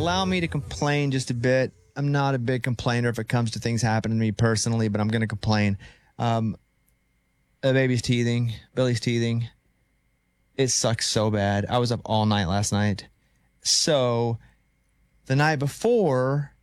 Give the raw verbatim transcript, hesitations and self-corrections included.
allow me to complain just a bit. I'm not a big complainer if it comes to things happening to me personally, but I'm going to complain. Um, the baby's teething. Billy's teething. It sucks so bad. I was up all night last night. So the night before,